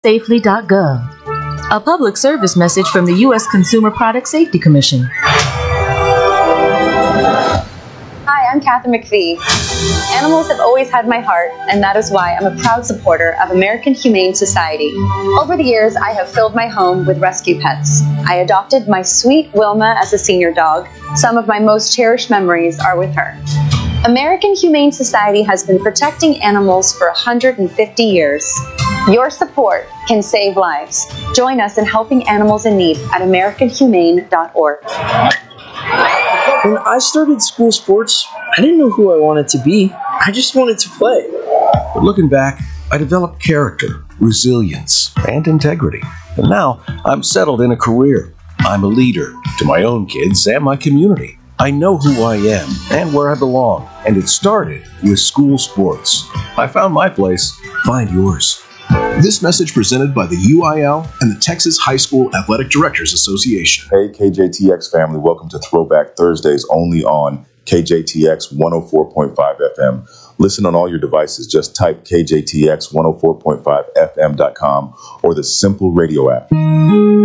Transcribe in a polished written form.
Safely.gov. A public service message from the U.S. Consumer Product Safety Commission. Hi, I'm Katherine McPhee. Animals have always had my heart, and that is why I'm a proud supporter of American Humane Society. Over the years, I have filled my home with rescue pets. I adopted my sweet Wilma as a senior dog. Some of my most cherished memories are with her. American Humane Society has been protecting animals for 150 years. Your support can save lives. Join us in helping animals in need at AmericanHumane.org. When I started school sports, I didn't know who I wanted to be. I just wanted to play. But looking back, I developed character, resilience, and integrity. And now I'm settled in a career. I'm a leader to my own kids and my community. I know who I am and where I belong, and it started with school sports. I found my place. Find yours. This message presented by the UIL and the Texas High School Athletic Directors Association. Hey, KJTX family, welcome to Throwback Thursdays only on KJTX 104.5 FM. Listen on all your devices. Just type KJTX 104.5FM.com or the Simple Radio app.